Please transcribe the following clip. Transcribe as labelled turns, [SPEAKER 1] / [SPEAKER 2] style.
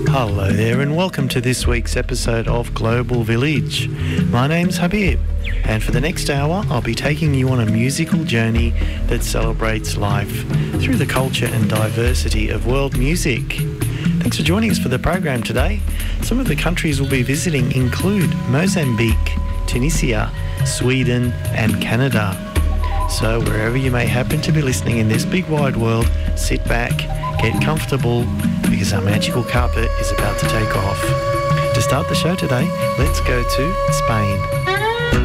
[SPEAKER 1] Hello there and welcome to this week's episode of Global Village. My name's Habib and for the next hour I'll be taking you on a musical journey that celebrates life through the culture and diversity of world music. Thanks for joining us for the program today. Some of the countries we'll be visiting include Mozambique, Tunisia, Sweden and Canada. So wherever you may happen to be listening in this big wide world, sit back, get comfortable, because our magical carpet is about to take off. To start the show today, let's go to Spain.